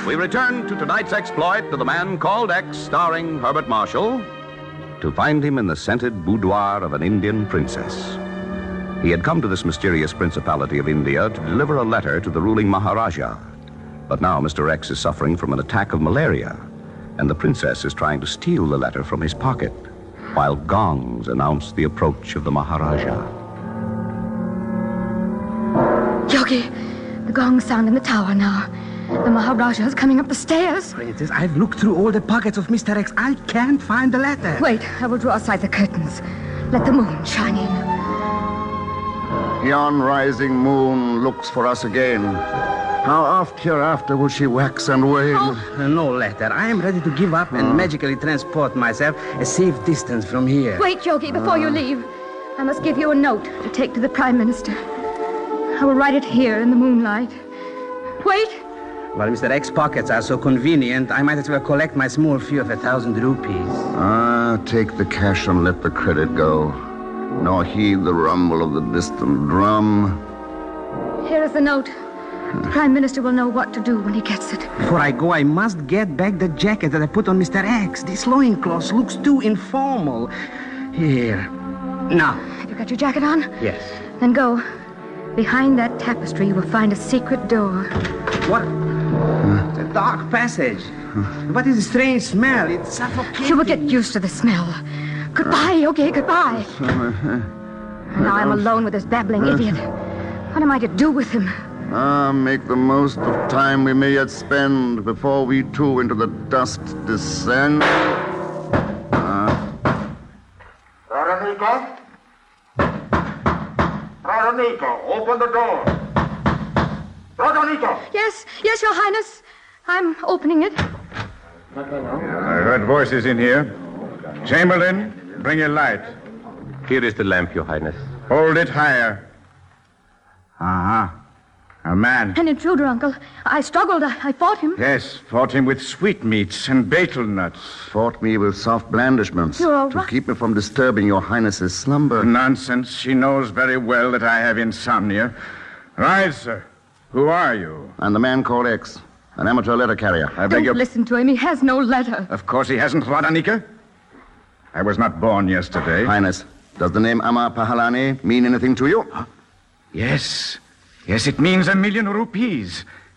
We return to tonight's exploit to The Man Called X, starring Herbert Marshall, to find him in the scented boudoir of an Indian princess. He had come to this mysterious principality of India to deliver a letter to the ruling Maharaja. But now Mr. X is suffering from an attack of malaria, and the princess is trying to steal the letter from his pocket, while gongs announce the approach of the Maharaja. Yogi, the gongs sound in the tower now. The Maharaja is coming up the stairs. Princess, I've looked through all the pockets of Mr. X. I can't find the letter. Wait, I will draw aside the curtains. Let the moon shine in. Yon rising moon looks for us again. How oft hereafter will she wax and wane? No letter. I am ready to give up and magically transport myself a safe distance from here. Wait, Yogi, before you leave. I must give you a note to take to the Prime Minister. I will write it here in the moonlight. Wait. While Mr. X's pockets are so convenient, I might as well collect my small fee of 1,000 rupees. Take the cash and let the credit go. Nor heed the rumble of the distant drum. Here is the note. The Prime Minister will know what to do when he gets it. Before I go, I must get back the jacket that I put on Mr. X. This loincloth looks too informal. Here. Now. Have you got your jacket on? Yes. Then go. Behind that tapestry, you will find a secret door. What? It's a dark passage. What is the strange smell? It's suffocating. You will get used to the smell. Goodbye, Yogi, goodbye. Now I'm alone with this babbling idiot. What am I to do with him? Make the most of time we may yet spend before we too into the dust descend. Veronica? Veronica, open the door. Veronica! Yes, Your Highness. I'm opening it. I heard voices in here. Chamberlain, bring a light. Here is the lamp, Your Highness. Hold it higher. A man. An intruder, Uncle. I struggled. I fought him. Yes, fought him with sweetmeats and betel nuts. Fought me with soft blandishments. You're all to right. keep me from disturbing your highness's slumber. Nonsense. She knows very well that I have insomnia. Right, sir. Who are you? I'm the Man Called X, an amateur letter carrier. I beg Don't your... listen to him. He has no letter. Of course he hasn't, Veronica. I was not born yesterday. Highness, does the name Amar Pahalani mean anything to you? Yes. Yes, it means 1,000,000 rupees.